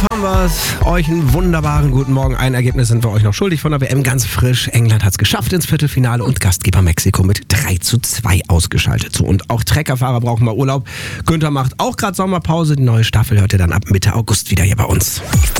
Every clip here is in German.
haben wir es. Euch einen wunderbaren guten Morgen. Ein Ergebnis sind wir euch noch schuldig von der WM, ganz frisch. England hat es geschafft ins Viertelfinale und Gastgeber Mexiko mit 3:2 ausgeschaltet. So, und auch Treckerfahrer brauchen mal Urlaub. Günther macht auch gerade Sommerpause. Die neue Staffel hört ihr dann ab Mitte August wieder hier bei uns.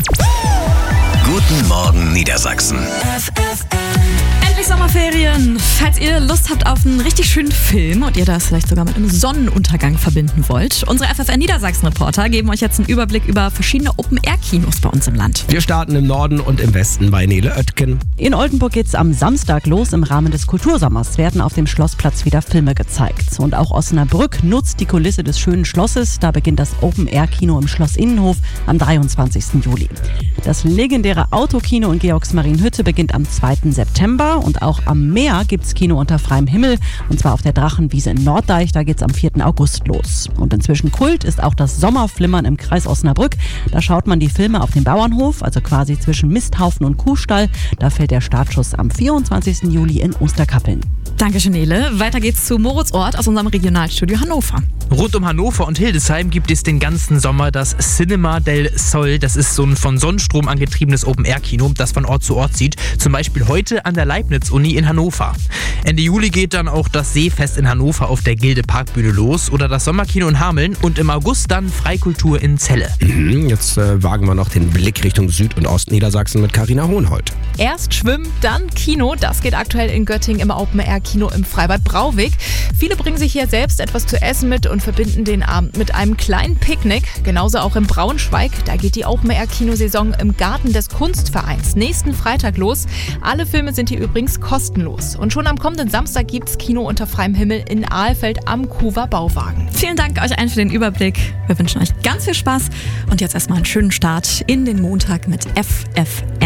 Guten Morgen Niedersachsen. Endlich Sommerferien. Falls ihr Lust habt auf einen richtig schönen Film und ihr das vielleicht sogar mit einem Sonnenuntergang verbinden wollt, unsere FFN Niedersachsen-Reporter geben euch jetzt einen Überblick über verschiedene Open-Air-Kinos bei uns im Land. Wir starten im Norden und im Westen bei Nele Oetken. In Oldenburg geht's am Samstag los. Im Rahmen des Kultursommers werden auf dem Schlossplatz wieder Filme gezeigt. Und auch Osnabrück nutzt die Kulisse des schönen Schlosses. Da beginnt das Open-Air-Kino im Schloss Innenhof am 23. Juli. Das legendäre Autokino in Georgsmarienhütte beginnt am 2. September. Und auch am Meer gibt's Kino unter freiem Himmel. Und zwar auf der Drachenwiese in Norddeich. Da geht's am 4. August los. Und inzwischen Kult ist auch das Sommerflimmern im Kreis Osnabrück. Da schaut man die Filme auf dem Bauernhof, also quasi zwischen Misthaufen und Kuhstall. Da fällt der Startschuss am 24. Juli in Osterkappeln. Dankeschön, Nele. Weiter geht's zu Moritz Ort aus unserem Regionalstudio Hannover. Rund um Hannover und Hildesheim gibt es den ganzen Sommer das Cinema del Sol. Das ist so ein von Sonnenstrom angetriebenes Open-Air-Kino, das von Ort zu Ort zieht. Zum Beispiel heute an der Leibniz-Uni in Hannover. Ende Juli geht dann auch das Seefest in Hannover auf der Gilde Parkbühne los oder das Sommerkino in Hameln und im August dann Freikultur in Celle. Jetzt wagen wir noch den Blick Richtung Süd- und Ostniedersachsen mit Carina Hohenhold. Erst Schwimmen, dann Kino. Das geht aktuell in Göttingen im Open-Air-Kino im Freibad Brauweg. Viele bringen sich hier selbst etwas zu essen mit und verbinden den Abend mit einem kleinen Picknick. Genauso auch in Braunschweig. Da geht die Open-Air-Kinosaison im Garten des Kunstvereins nächsten Freitag los. Alle Filme sind hier übrigens kostenlos. Und schon am kommenden Samstag gibt's Kino unter freiem Himmel in Ahlfeld am Kuwer Bauwagen. Vielen Dank euch allen für den Überblick. Wir wünschen euch ganz viel Spaß und jetzt erstmal einen schönen Start in den Montag mit FFN.